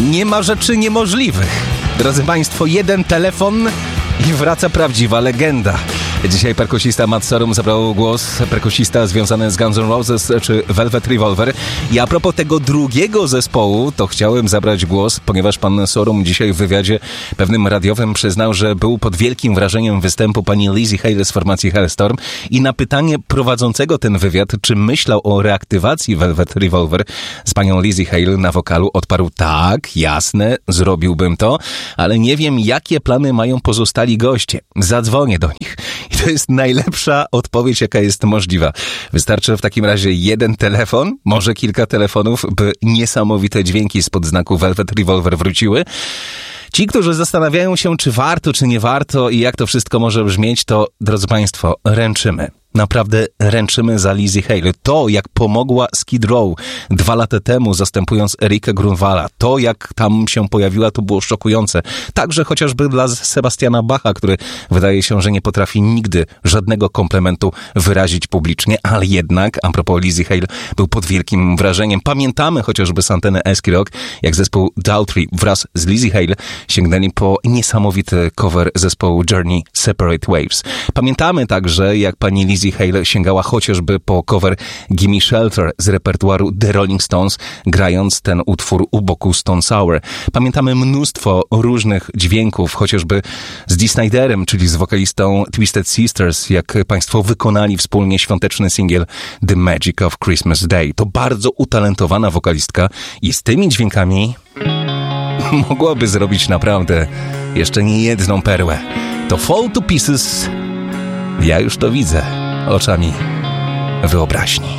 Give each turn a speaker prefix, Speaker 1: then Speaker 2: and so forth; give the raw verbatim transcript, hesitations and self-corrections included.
Speaker 1: Nie ma rzeczy niemożliwych. Drodzy Państwo, jeden telefon i wraca prawdziwa legenda. Dzisiaj perkusista Matt Sorum zabrał głos, perkusista związany z Guns N' Roses czy Velvet Revolver. I a propos tego drugiego zespołu, to chciałem zabrać głos, ponieważ pan Sorum dzisiaj w wywiadzie pewnym radiowym przyznał, że był pod wielkim wrażeniem występu pani Lizzie Hale z formacji Halestorm i na pytanie prowadzącego ten wywiad, czy myślał o reaktywacji Velvet Revolver z panią Lizzie Hale na wokalu, odparł: tak, jasne, zrobiłbym to, ale nie wiem, jakie plany mają pozostali goście. Zadzwonię do nich. I to jest najlepsza odpowiedź, jaka jest możliwa. Wystarczy w takim razie jeden telefon, może kilka telefonów, by niesamowite dźwięki spod znaku Velvet Revolver wróciły. Ci, którzy zastanawiają się, czy warto, czy nie warto i jak to wszystko może brzmieć, to, drodzy Państwo, ręczymy. Naprawdę ręczymy za Lizzie Hale. To, jak pomogła Skid Row dwa lata temu, zastępując Erika Grunwalda, to, jak tam się pojawiła, to było szokujące. Także chociażby dla Sebastiana Bacha, który wydaje się, że nie potrafi nigdy żadnego komplementu wyrazić publicznie, ale jednak, a propos Lizzie Hale, był pod wielkim wrażeniem. Pamiętamy chociażby z anteny Eski Rock, jak zespół Daughtry wraz z Lizzie Hale sięgnęli po niesamowity cover zespołu Journey Separate Waves. Pamiętamy także, jak pani Lizzie Hale sięgała chociażby po cover Gimme Shelter z repertuaru The Rolling Stones, grając ten utwór u boku Stone Sour. Pamiętamy mnóstwo różnych dźwięków, chociażby z Dee Sniderem, czyli z wokalistą Twisted Sisters, jak państwo wykonali wspólnie świąteczny singiel The Magic of Christmas Day. To bardzo utalentowana wokalistka i z tymi dźwiękami mogłaby zrobić naprawdę jeszcze nie jedną perłę. To Fall to Pieces. Ja już to widzę oczami wyobraźni.